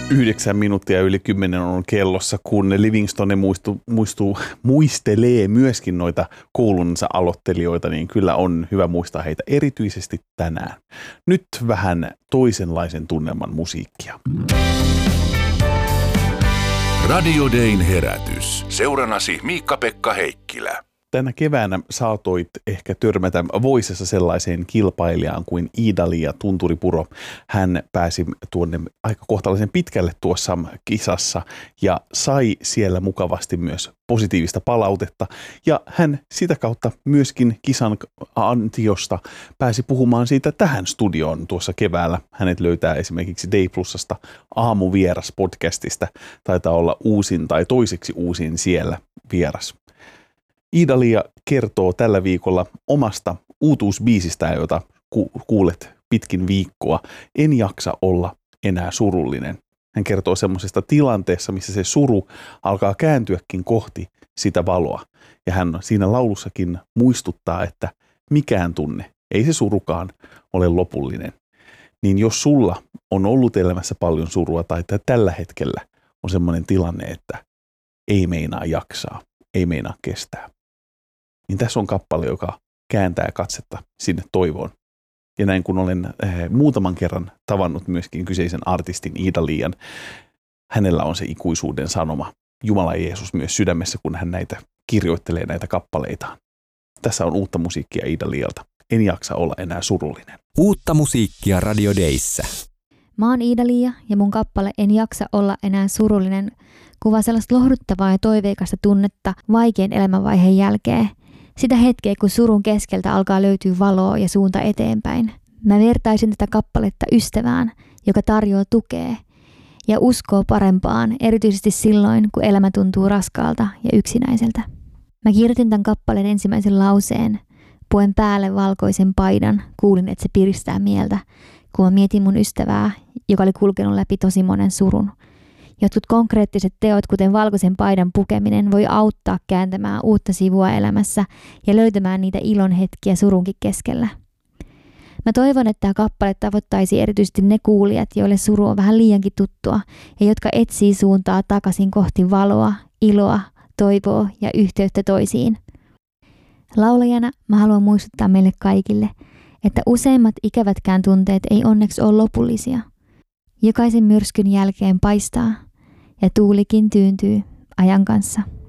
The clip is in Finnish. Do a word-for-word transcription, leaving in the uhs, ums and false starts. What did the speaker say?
Yhdeksän minuuttia yli kymmenen on kellossa, kun Livingstone muistu, muistuu, muistelee myöskin noita koulunsa aloittelijoita, niin kyllä on hyvä muistaa heitä erityisesti tänään. Nyt vähän toisenlaisen tunnelman musiikkia. Radio Dayn herätys. Seurannasi Miikka-Pekka Heikkilä. Tänä keväänä saatoit ehkä törmätä Voicessa sellaiseen kilpailijaan kuin Iida-Liia Tunturipuro. Hän pääsi tuonne aika kohtalaisen pitkälle tuossa kisassa ja sai siellä mukavasti myös positiivista palautetta. Ja hän sitä kautta myöskin kisan antiosta pääsi puhumaan siitä tähän studioon tuossa keväällä. Hänet löytää esimerkiksi Day Plusasta Aamuvieras podcastista. Taitaa olla uusin tai toiseksi uusin siellä vieras. Iida-Liia kertoo tällä viikolla omasta uutuusbiisistään, jota ku- kuulet pitkin viikkoa. En jaksa olla enää surullinen. Hän kertoo semmoisesta tilanteessa, missä se suru alkaa kääntyäkin kohti sitä valoa. Ja hän siinä laulussakin muistuttaa, että mikään tunne, ei se surukaan ole lopullinen. Niin jos sulla on ollut elämässä paljon surua tai tällä hetkellä on semmoinen tilanne, että ei meinaa jaksaa, ei meinaa kestää, niin tässä on kappale, joka kääntää katsetta sinne toivoon. Ja näin kun olen äh, muutaman kerran tavannut myöskin kyseisen artistin Iida-Liian, hänellä on se ikuisuuden sanoma, Jumala Jeesus myös sydämessä, kun hän näitä kirjoittelee näitä kappaleitaan. Tässä on uutta musiikkia Iida-Liialta. En jaksa olla enää surullinen. Uutta musiikkia Radio Dayssä. Mä oon Iida-Liia ja mun kappale En jaksa olla enää surullinen kuvaa sellaista lohduttavaa ja toiveikasta tunnetta vaikean elämänvaiheen jälkeen. Sitä hetkeä, kun surun keskeltä alkaa löytyä valoa ja suunta eteenpäin. Mä vertaisin tätä kappaletta ystävään, joka tarjoaa tukea ja uskoo parempaan, erityisesti silloin, kun elämä tuntuu raskaalta ja yksinäiseltä. Mä kirjoitin tämän kappaleen ensimmäisen lauseen, puen päälle valkoisen paidan, kuulin, että se piristää mieltä, kun mä mietin mun ystävää, joka oli kulkenut läpi tosi monen surun. Jotkut konkreettiset teot, kuten valkoisen paidan pukeminen, voi auttaa kääntämään uutta sivua elämässä ja löytämään niitä ilon hetkiä surunkin keskellä. Mä toivon, että tämä kappale tavoittaisi erityisesti ne kuulijat, joille suru on vähän liiankin tuttua ja jotka etsii suuntaa takaisin kohti valoa, iloa, toivoa ja yhteyttä toisiin. Laulajana mä haluan muistuttaa meille kaikille, että useimmat ikävätkään tunteet ei onneksi ole lopullisia. Jokaisen myrskyn jälkeen paistaa ja tuulikin tyyntyy ajan kanssa.